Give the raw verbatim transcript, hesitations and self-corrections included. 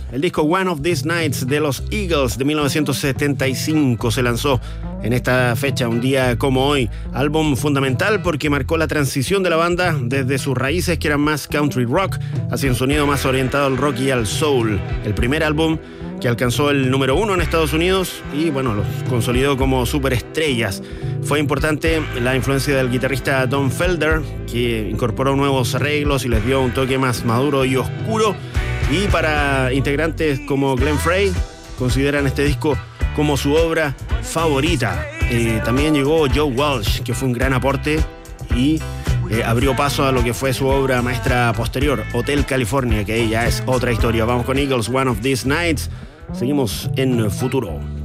El disco One of These Nights de los Eagles de mil novecientos setenta y cinco se lanzó en esta fecha, un día como hoy. Álbum fundamental porque marcó la transición de la banda desde sus raíces, que eran más country rock, hacia un sonido más orientado al rock y al soul. El primer álbum que alcanzó el número uno en Estados Unidos y, bueno, los consolidó como superestrellas. Fue importante la influencia del guitarrista Don Felder, que incorporó nuevos arreglos y les dio un toque más maduro y oscuro. Y para integrantes como Glenn Frey, consideran este disco como su obra favorita. Eh, también llegó Joe Walsh, que fue un gran aporte y eh, abrió paso a lo que fue su obra maestra posterior, Hotel California, que ya es otra historia. Vamos con Eagles, One of These Nights. Seguimos en Futuro.